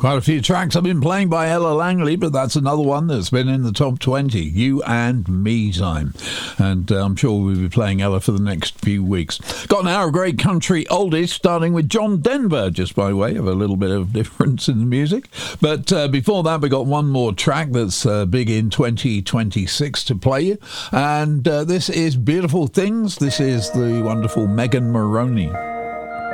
Quite a few tracks I've been playing by Ella Langley, but that's another one that's been in the top 20. You and Me Time. And I'm sure we'll be playing Ella for the next few weeks. Got an hour of great country oldies, starting with John Denver, just by way of a little bit of difference in the music. But before that, we got one more track that's big in 2026 to play you. And this is Beautiful Things. This is the wonderful Megan Moroney.